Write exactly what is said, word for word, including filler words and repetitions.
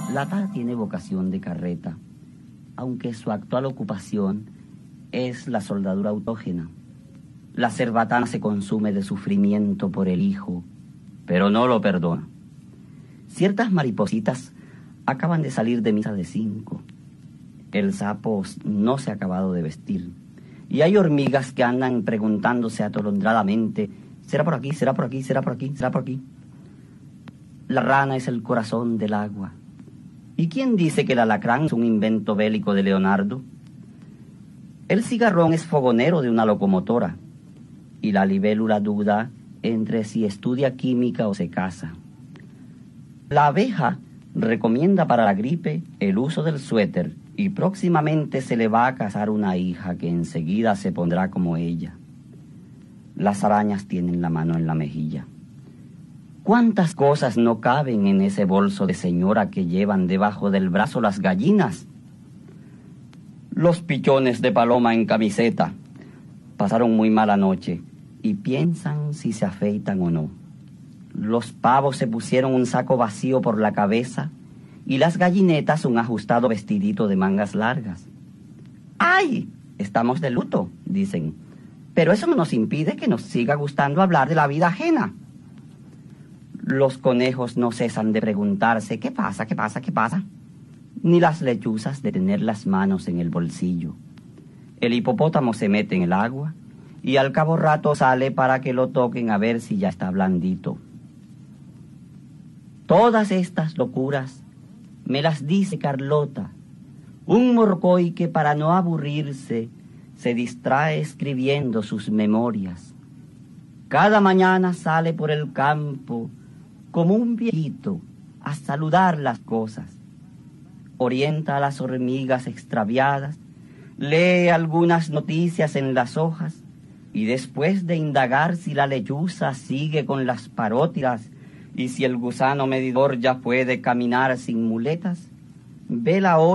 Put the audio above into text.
La Tara tiene vocación de carreta, aunque su actual ocupación es la soldadura autógena. La cerbatana se consume de sufrimiento por el hijo, pero no lo perdona. Ciertas maripositas acaban de salir de misa de cinco. El sapo no se ha acabado de vestir. Y hay hormigas que andan preguntándose atolondradamente, ¿será por aquí, será por aquí, será por aquí, será por aquí? La rana es el corazón del agua. ¿Y quién dice que el alacrán es un invento bélico de Leonardo? El cigarrón es fogonero de una locomotora. Y la libélula duda entre si estudia química o se casa. La abeja recomienda para la gripe el uso del suéter y próximamente se le va a casar una hija que enseguida se pondrá como ella. Las arañas tienen la mano en la mejilla. ¿Cuántas cosas no caben en ese bolso de señora que llevan debajo del brazo las gallinas? Los pichones de paloma en camiseta pasaron muy mala noche y piensan si se afeitan o no. Los pavos se pusieron un saco vacío por la cabeza y las gallinetas un ajustado vestidito de mangas largas. ¡Ay! Estamos de luto, dicen, pero eso no nos impide que nos siga gustando hablar de la vida ajena. Los conejos no cesan de preguntarse ¿qué pasa, qué pasa, qué pasa? Ni las lechuzas de tener las manos en el bolsillo. El hipopótamo se mete en el agua y al cabo rato sale para que lo toquen a ver si ya está blandito. Todas estas locuras me las dice Carlota, un morcoy que para no aburrirse se distrae escribiendo sus memorias. Cada mañana sale por el campo como un viejito a saludar las cosas. Orienta a las hormigas extraviadas, lee algunas noticias en las hojas y después de indagar si la lechuza sigue con las parótidas y si el gusano medidor ya puede caminar sin muletas, ve la hora